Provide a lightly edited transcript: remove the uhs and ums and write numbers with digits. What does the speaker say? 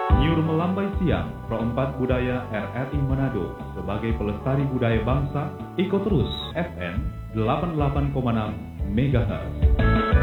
Nyur Melambai Siang, Pro 4 Budaya RRI Manado, sebagai pelestari budaya bangsa, ikut terus FM 88,6 MHz.